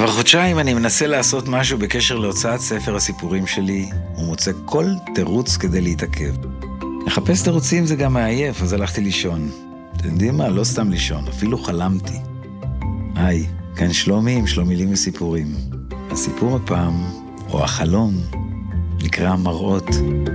כבר חודשיים אני מנסה לעשות משהו בקשר להוצאת ספר הסיפורים שלי, ומוצא כל תירוץ כדי להתעכב. לחפש תירוצים זה גם מעייף, אז הלכתי לישון. אתם יודעים מה? לא סתם לישון, אפילו חלמתי. היי, כאן שלומי עם שלומילים וסיפורים. הסיפור הפעם, או החלום, נקרא מראות.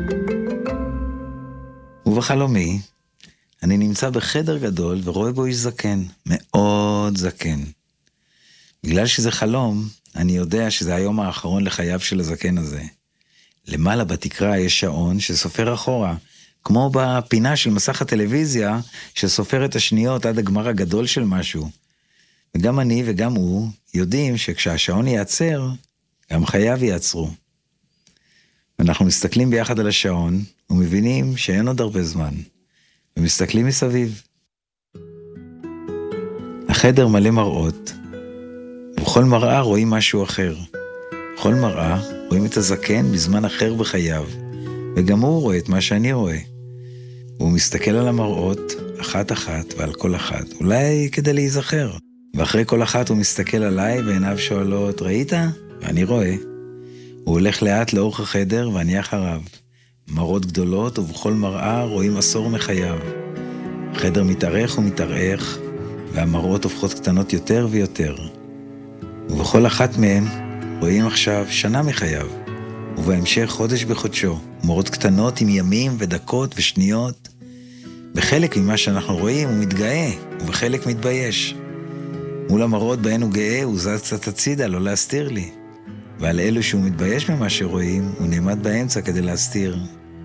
ובחלומי, אני נמצא בחדר גדול ורואה בו איש זקן, מאוד זקן. בגלל שזה חלום, אני יודע שזה היום האחרון לחייו של הזקן הזה. למעלה בתקרה יש שעון שסופר אחורה, כמו בפינה של מסך הטלוויזיה שסופר את השניות עד הגמר הגדול של משהו. וגם אני וגם הוא יודעים שכשהשעון ייעצר, גם חייו ייעצרו. אנחנו מסתכלים ביחד על השעון ומבינים שאין עוד הרבה זמן. ומסתכלים מסביב. החדר מלא מראות, ובכל מראה רואים משהו אחר. בכל מראה רואים את הזקן בזמן אחר בחייו, וגם הוא רואה את מה שאני רואה. הוא מסתכל על המראות אחת אחת ועל כל אחת, אולי כדי להיזכר. ואחרי כל אחת הוא מסתכל עליי ועיניו שואלות, ראית? ואני רואה. הוא הולך לאט לאורך החדר ואני אחריו. מראות גדולות ובכל מראה רואים עשור מחייו. החדר מתארך ומתארך, והמראות הופכות קטנות יותר ויותר. ובכל אחת מהן רואים עכשיו שנה מחייו, ובהמשך חודש בחודשו, מראות קטנות עם ימים ודקות ושניות. בחלק ממה שאנחנו רואים הוא מתגאה, ובחלק מתבייש. מול המראות בהן הוא גאה, הוא זז קצת הצידה, לא להסתיר לי. ועל אלו שהוא מתבייש ממה שרואים, הוא נעמד באמצע כדי להסתיר.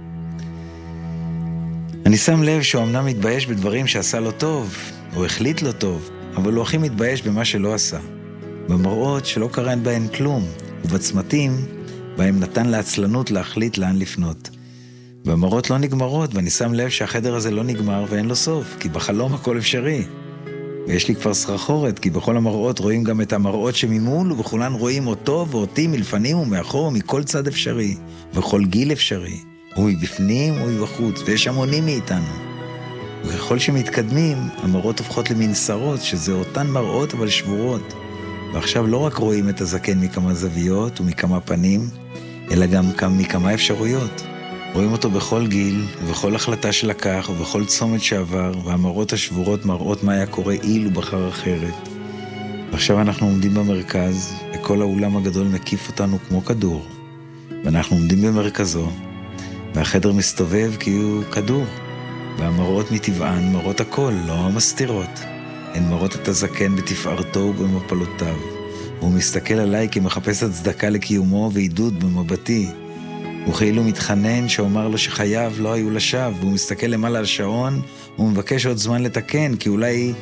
אני שם לב שהוא אמנם מתבייש בדברים שעשה לו טוב, או החליט לו טוב, אבל הוא הכי מתבייש במה שלא עשה. במראות שלא קרן בהן כלום, ובצמתים בהם נתן לעצלנות להחליט לאן לפנות. במראות לא נגמרות, ואני שם לב שהחדר הזה לא נגמר ואין לו סוף, כי בחלום הכל אפשרי. ויש לי כבר סחרחורת, כי בכל המראות רואים גם את המראות שממול, ובכולן רואים אותו ואותי מלפנים ומאחור, מכל צד אפשרי, וכל גיל אפשרי, ומבפנים ומבחוץ, ויש המונים מאיתנו. וככל שמתקדמים, המראות הופכות למין שרות, שזה אותן מראות אבל שבורות. ועכשיו לא רק רואים את הזקן מכמה זוויות ומכמה פנים, אלא גם מכמה אפשרויות. רואים אותו בכל גיל, ובכל החלטה שלקח, ובכל צומת שעבר, והמראות השבורות מראות מה היה קורה אילו בחר אחרת. ועכשיו אנחנו עומדים במרכז, וכל האולם הגדול מקיף אותנו כמו כדור. ואנחנו עומדים במרכזו, והחדר מסתובב כי הוא כדור. והמראות מטבען מראות הכל, לא מסתירות. הן מראות את הזקן בתפארתו ובמפלותיו. והוא מסתכל עליי כי מחפש הצדקה לקיומו ועידוד במבטי. הוא כאילו מתחנן שאומר לו שחייו לא היו לשווא, והוא מסתכל למעלה על שעון, הוא מבקש עוד זמן לתקן, כי אולי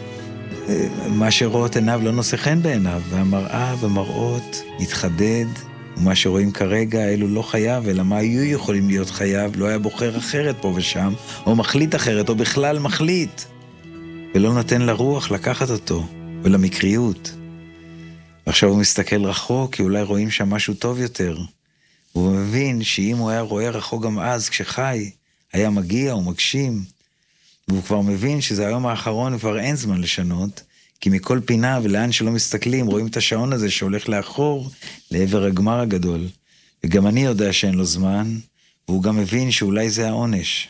מה שרואות עיניו לא נושא חן בעיניו, והמראה ומראות מתחדד, ומה שרואים כרגע אלו לא חייו, אלא מה היו יכולים להיות חייו, לא היה בוחר אחרת פה ושם, או מחליט אחרת, או בכלל מחליט, ולא נותן לרוח לקחת אותו, ולמקריות. ועכשיו הוא מסתכל רחוק, כי אולי רואים שם משהו טוב יותר, והוא מבין שאם הוא היה רואה רחוק גם אז, כשחי, היה מגיע ומגשים, והוא כבר מבין שזה היום האחרון וכבר אין זמן לשנות, כי מכל פינה ולאן שלא מסתכלים, רואים את השעון הזה שהולך לאחור לעבר הגמר הגדול. וגם אני יודע שאין לו זמן, והוא גם מבין שאולי זה העונש.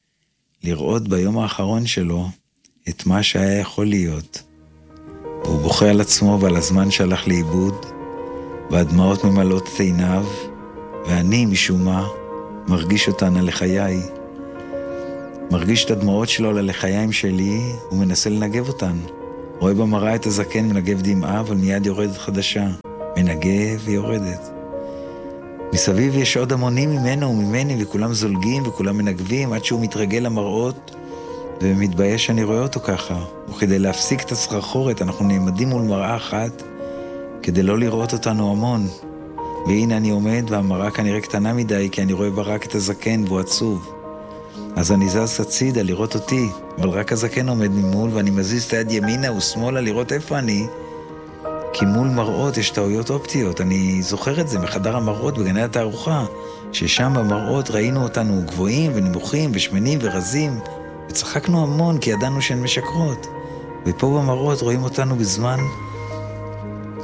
לראות ביום האחרון שלו את מה שהיה יכול להיות. והוא בוכה על עצמו ועל הזמן שהלך לאיבוד, והדמעות ממלאות את עיניו, ואני משום מה מרגיש אותן על לחיי. מרגיש את הדמעות שלו על הלחיים שלי, ומנסה לנגב אותן. רואה במראה את הזקן מנגב דמעה, אבל מיד יורדת חדשה. מנגב ויורדת. מסביב יש עוד המונים ממנו וממני, וכולם זולגים וכולם מנגבים, עד שהוא מתרגל למראות, ומתבייש שאני רואה אותו ככה. וכדי להפסיק את הסחרחורת, אנחנו נעמדים מול מראה אחת, כדי לא לראות אותנו המון. והנה אני עומד, והמראה כנראה קטנה מדי, כי אני רואה בה רק את הזקן והוא עצוב. אז אני זז הצידה לראות אותי, אבל רק הזקן עומד ממול, ואני מזיז את היד ימינה ושמאלה לראות איפה אני, כי מול מראות יש טעויות אופטיות. אני זוכר את זה מחדר המראות בגני התערוכה, ששם במראות ראינו אותנו גבוהים ונמוכים ושמנים ורזים, וצחקנו המון כי ידענו שהן משקרות. ופה במראות רואים אותנו בזמן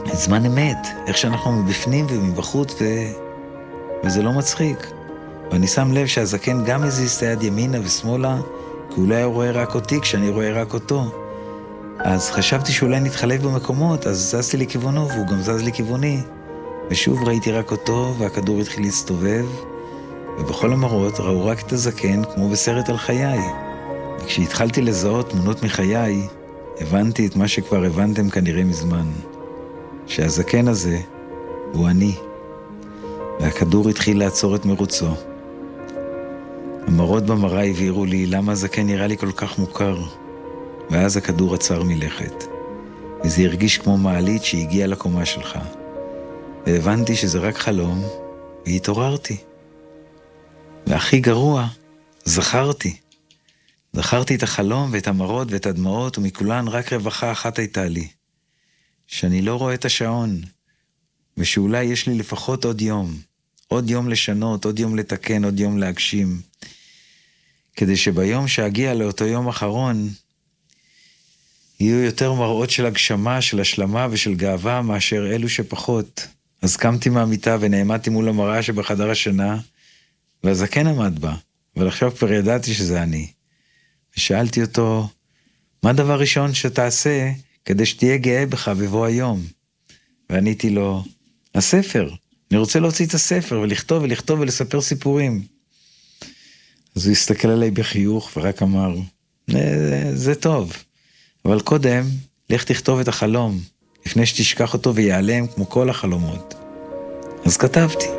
זמן אמת, איך שאנחנו מבפנים ומבחוץ, וזה לא מצחיק. ואני שם לב שהזקן גם הזיז את היד ימינה ושמאלה, כי אולי הוא רואה רק אותי כשאני רואה רק אותו. אז חשבתי שאולי נתחלף במקומות, אז זזתי לכיוונו והוא גם זז לכיווני. ושוב ראיתי רק אותו והכדור התחיל להסתובב, ובכל המראות ראו רק את הזקן כמו בסרט על חיי. וכשהתחלתי לזהות תמונות מחיי, הבנתי את מה שכבר הבנתם כנראה מזמן. שהזקן הזה הוא אני. והכדור התחיל לעצור את מרוצו. המראות במראה הבהירו לי למה הזקן נראה לי כל כך מוכר. ואז הכדור עצר מלכת. וזה הרגיש כמו מעלית שהגיעה לקומה שלך. והבנתי שזה רק חלום, והתעוררתי. והכי גרוע, זכרתי. זכרתי את החלום ואת המראות ואת הדמעות, ומכולן רק רווחה אחת הייתה לי. שאני לא רואה את השעון, ושאולי יש לי לפחות עוד יום. עוד יום לשנות, עוד יום לתקן, עוד יום להגשים. כדי שביום שאגיע לאותו יום אחרון, יהיו יותר מראות של הגשמה, של השלמה ושל גאווה מאשר אלו שפחות. אז קמתי מהמיטה ונעמדתי מול המראה שבחדר השינה, והזקן עמד בה, אבל עכשיו כבר ידעתי שזה אני. ושאלתי אותו, מה הדבר ראשון שתעשה כדי שתהיה גאה בך בבוא היום? ועניתי לו, הספר. אני רוצה להוציא את הספר ולכתוב ולכתוב ולספר סיפורים. אז הוא הסתכל עליי בחיוך ורק אמר, זה טוב, אבל קודם לך תכתוב את החלום, לפני שתשכח אותו ויעלם כמו כל החלומות. אז כתבתי.